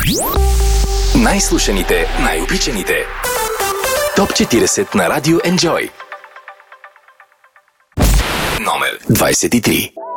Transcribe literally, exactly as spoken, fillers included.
Най-слушаните, най-обичаните. Топ четиридесет на Радио Enjoy. Номер двадесет и три.